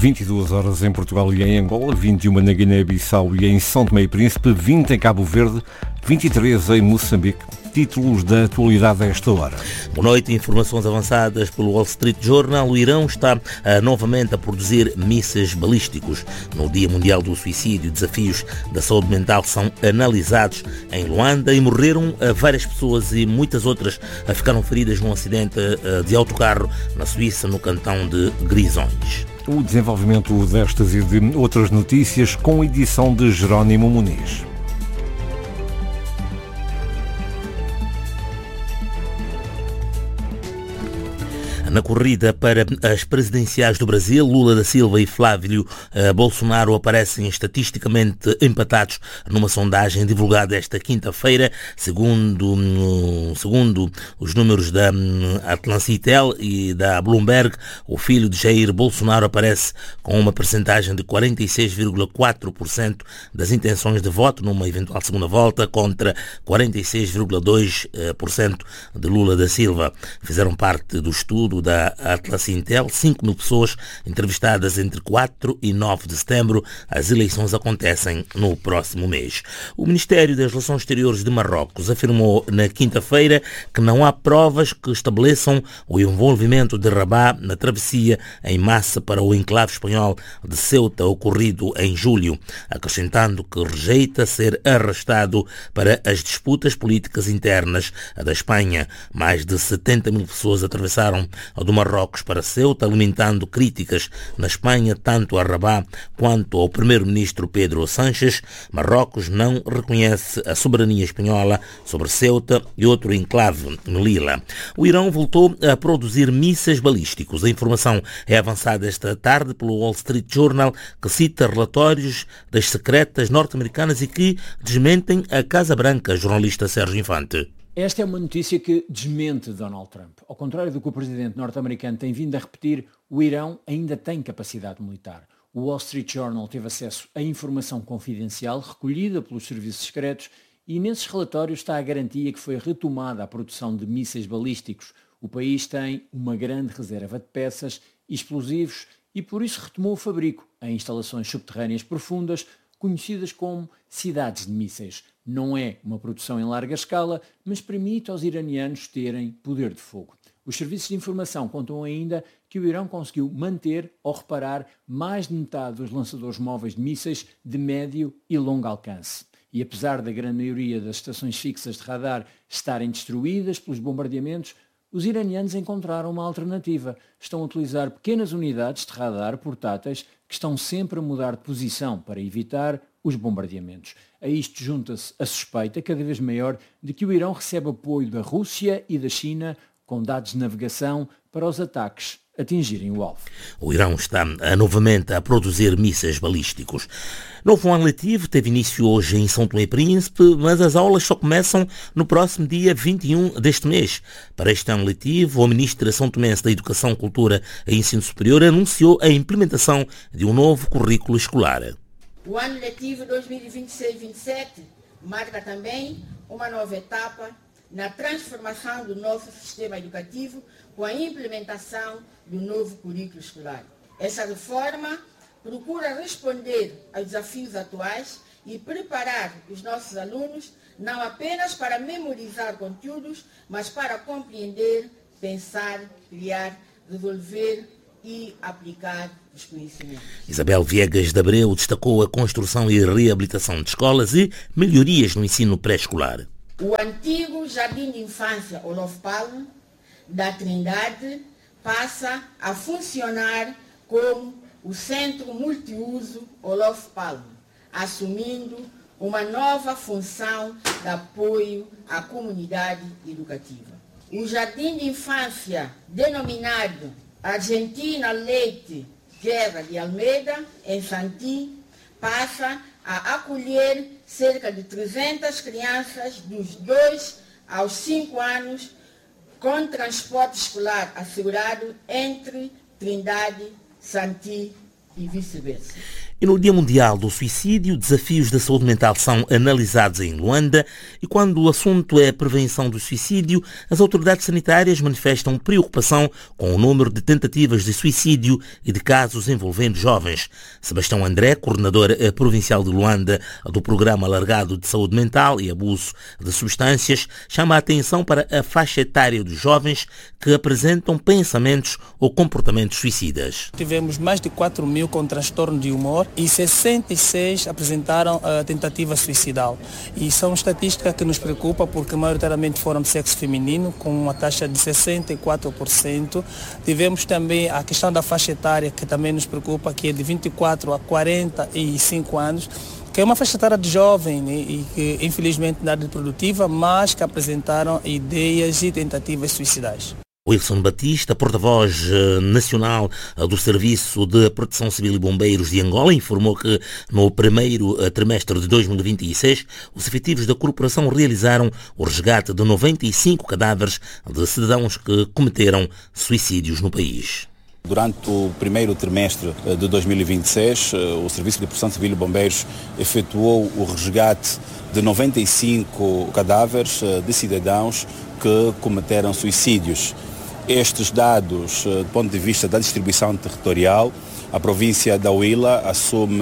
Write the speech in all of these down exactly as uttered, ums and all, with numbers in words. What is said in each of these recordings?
vinte e duas horas em Portugal e em Angola, vinte e uma na Guiné-Bissau e em São Tomé e Príncipe, vinte em Cabo Verde, vinte e três em Moçambique. Títulos da atualidade a esta hora. Boa noite. Informações avançadas pelo Wall Street Journal. O Irão está uh, novamente a produzir mísseis balísticos. No Dia Mundial do Suicídio, desafios da saúde mental são analisados em Luanda e morreram uh, várias pessoas e muitas outras uh, ficaram feridas num acidente uh, de autocarro na Suíça, no cantão de Grisões. O desenvolvimento destas e de outras notícias com edição de Jerónimo Muniz. Na corrida para as presidenciais do Brasil, Lula da Silva e Flávio uh, Bolsonaro aparecem estatisticamente empatados numa sondagem divulgada esta quinta-feira, segundo, um, segundo os números da um, Atlancitel e da Bloomberg. O filho de Jair Bolsonaro aparece com uma percentagem de quarenta e seis vírgula quatro por cento das intenções de voto numa eventual segunda volta, contra quarenta e seis vírgula dois por cento de Lula da Silva. Fizeram parte do estudo da Atlas Intel, cinco mil pessoas entrevistadas entre quatro e nove de setembro. As eleições acontecem no próximo mês. O Ministério das Relações Exteriores de Marrocos afirmou na quinta-feira que não há provas que estabeleçam o envolvimento de Rabat na travessia em massa para o enclave espanhol de Ceuta ocorrido em julho, acrescentando que rejeita ser arrastado para as disputas políticas internas da Espanha. Mais de setenta mil pessoas atravessaram do Marrocos para Ceuta, alimentando críticas na Espanha tanto a Rabat quanto ao primeiro-ministro Pedro Sánchez. Marrocos não reconhece a soberania espanhola sobre Ceuta e outro enclave, Melilla. O Irão voltou a produzir mísseis balísticos. A informação é avançada esta tarde pelo Wall Street Journal, que cita relatórios das secretas norte-americanas e que desmentem a Casa Branca. Jornalista Sérgio Infante. Esta é uma notícia que desmente Donald Trump. Ao contrário do que o presidente norte-americano tem vindo a repetir, o Irão ainda tem capacidade militar. O Wall Street Journal teve acesso a informação confidencial recolhida pelos serviços secretos e nesses relatórios está a garantia que foi retomada a produção de mísseis balísticos. O país tem uma grande reserva de peças e explosivos e por isso retomou o fabrico em instalações subterrâneas profundas, conhecidas como cidades de mísseis. Não é uma produção em larga escala, mas permite aos iranianos terem poder de fogo. Os serviços de informação contam ainda que o Irão conseguiu manter ou reparar mais de metade dos lançadores móveis de mísseis de médio e longo alcance. E apesar da grande maioria das estações fixas de radar estarem destruídas pelos bombardeamentos, os iranianos encontraram uma alternativa. Estão a utilizar pequenas unidades de radar portáteis que estão sempre a mudar de posição para evitar os bombardeamentos. A isto junta-se a suspeita cada vez maior de que o Irão recebe apoio da Rússia e da China com dados de navegação para os ataques atingirem o alvo. O Irão está a, novamente a produzir mísseis balísticos. Novo ano letivo teve início hoje em São Tomé e Príncipe, mas as aulas só começam no próximo dia vinte e um deste mês. Para este ano letivo, a ministra São Tomense da Educação, Cultura e Ensino Superior anunciou a implementação de um novo currículo escolar. O ano letivo dois mil e vinte e seis vinte e sete marca também uma nova etapa na transformação do nosso sistema educativo com a implementação do novo currículo escolar. Essa reforma procura responder aos desafios atuais e preparar os nossos alunos não apenas para memorizar conteúdos, mas para compreender, pensar, criar, desenvolver e aplicar os conhecimentos. Isabel Viegas de Abreu destacou a construção e reabilitação de escolas e melhorias no ensino pré-escolar. O antigo Jardim de Infância Olof Palme da Trindade passa a funcionar como o Centro Multiuso Olof Palme, assumindo uma nova função de apoio à comunidade educativa. O Jardim de Infância, denominado Argentina Leite Guerra de Almeida, em Santi, passa a acolher cerca de trezentas crianças dos dois aos cinco anos com transporte escolar assegurado entre Trindade, Santi e vice-versa. E no Dia Mundial do Suicídio, desafios da saúde mental são analisados em Luanda e quando o assunto é a prevenção do suicídio, as autoridades sanitárias manifestam preocupação com o número de tentativas de suicídio e de casos envolvendo jovens. Sebastião André, coordenador provincial de Luanda do Programa Alargado de Saúde Mental e Abuso de Substâncias, chama a atenção para a faixa etária dos jovens que apresentam pensamentos ou comportamentos suicidas. Tivemos mais de quatro mil com transtorno de humor e sessenta e seis apresentaram a tentativa suicidal. E são estatísticas que nos preocupam porque maioritariamente foram de sexo feminino, com uma taxa de sessenta e quatro por cento. Tivemos também a questão da faixa etária, que também nos preocupa, que é de vinte e quatro a quarenta e cinco anos, que é uma faixa etária de jovem, né, e que infelizmente na idade produtiva, mas que apresentaram ideias e tentativas suicidais. Wilson Batista, porta-voz nacional do Serviço de Proteção Civil e Bombeiros de Angola, informou que no primeiro trimestre de dois mil e vinte e seis os efetivos da corporação realizaram o resgate de noventa e cinco cadáveres de cidadãos que cometeram suicídios no país. Durante o primeiro trimestre de dois mil e vinte e seis, o Serviço de Proteção Civil e Bombeiros efetuou o resgate de noventa e cinco cadáveres de cidadãos que cometeram suicídios. Estes dados, do ponto de vista da distribuição territorial, a província da Huila assume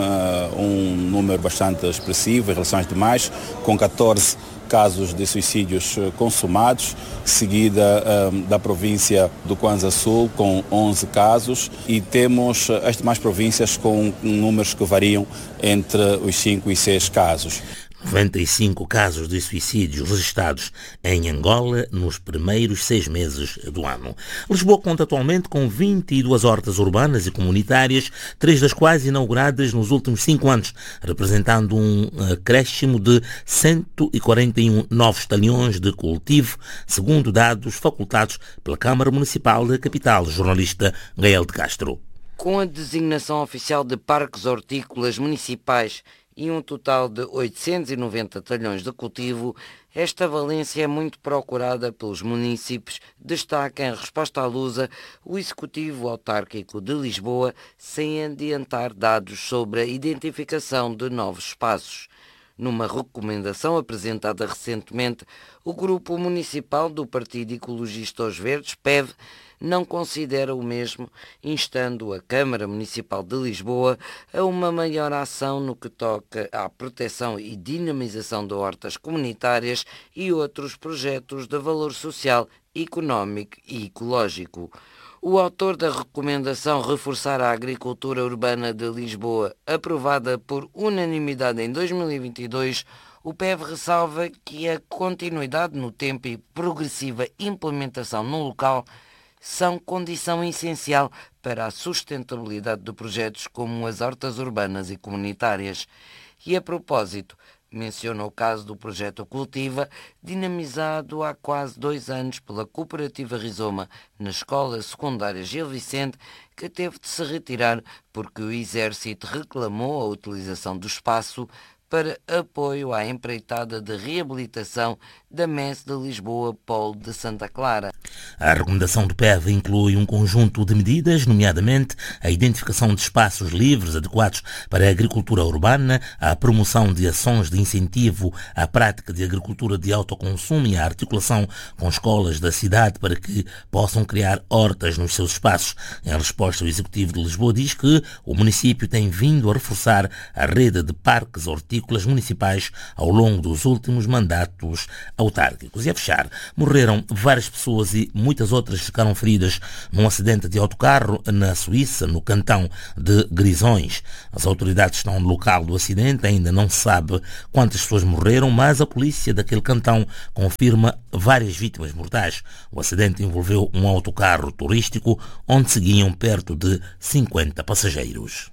um número bastante expressivo em relação às demais, com catorze casos de suicídios consumados, seguida um, da província do Kwanza Sul com onze casos, e temos as demais províncias com números que variam entre os cinco e seis casos. noventa e cinco casos de suicídio registrados em Angola nos primeiros seis meses do ano. Lisboa conta atualmente com vinte e duas hortas urbanas e comunitárias, três das quais inauguradas nos últimos cinco anos, representando um acréscimo de cento e quarenta e um novos talhões de cultivo, segundo dados facultados pela Câmara Municipal da capital, jornalista Gael de Castro. Com a designação oficial de parques hortícolas municipais e um total de oitocentos e noventa talhões de cultivo, esta valência é muito procurada pelos municípios, destaca em resposta à Lusa o Executivo Autárquico de Lisboa, sem adiantar dados sobre a identificação de novos espaços. Numa recomendação apresentada recentemente, o Grupo Municipal do Partido Ecologista Os Verdes, P E V, não considera o mesmo, instando a Câmara Municipal de Lisboa a uma maior ação no que toca à proteção e dinamização de hortas comunitárias e outros projetos de valor social, económico e ecológico. O autor da recomendação reforçar a agricultura urbana de Lisboa, aprovada por unanimidade em dois mil e vinte e dois, o P E V ressalva que a continuidade no tempo e progressiva implementação no local são condição essencial para a sustentabilidade de projetos como as hortas urbanas e comunitárias. E a propósito, menciona o caso do projeto Cultiva, dinamizado há quase dois anos pela Cooperativa Rizoma na Escola Secundária Gil Vicente, que teve de se retirar porque o Exército reclamou a utilização do espaço para apoio à empreitada de reabilitação da M E S de Lisboa Polo de Santa Clara. A recomendação do P E V inclui um conjunto de medidas, nomeadamente a identificação de espaços livres adequados para a agricultura urbana, a promoção de ações de incentivo à prática de agricultura de autoconsumo e a articulação com escolas da cidade para que possam criar hortas nos seus espaços. Em resposta, o Executivo de Lisboa diz que o município tem vindo a reforçar a rede de parques hortícolas municipais ao longo dos últimos mandatos autárquicos. E a fechar, morreram várias pessoas e muitas outras ficaram feridas num acidente de autocarro na Suíça, no cantão de Grisões. As autoridades estão no local do acidente, ainda não se sabe quantas pessoas morreram, mas a polícia daquele cantão confirma várias vítimas mortais. O acidente envolveu um autocarro turístico onde seguiam perto de cinquenta passageiros.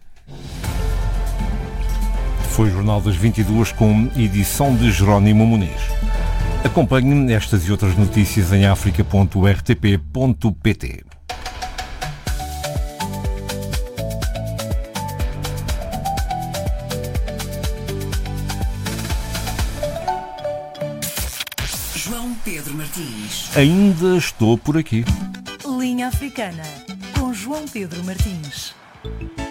Foi o Jornal das vinte e duas com edição de Jerónimo Muniz. Acompanhe estas e outras notícias em africa ponto r t p ponto p t. João Pedro Martins. Ainda estou por aqui. Linha Africana, com João Pedro Martins.